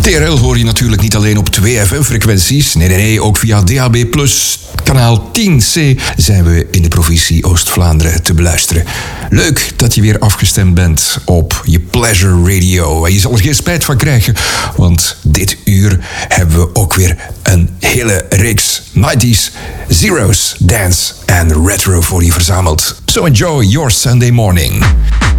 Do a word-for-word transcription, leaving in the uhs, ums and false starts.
R L hoor je natuurlijk niet alleen op twee F M-frequenties. Nee, nee, nee, ook via D A B plus, kanaal tien C zijn we in de provincie Oost-Vlaanderen te beluisteren. Leuk dat je weer afgestemd bent op je Pleasure Radio. En je zal er geen spijt van krijgen, want dit uur hebben we ook weer een hele reeks nineties, zeros, dance en retro voor je verzameld. So enjoy your Sunday morning.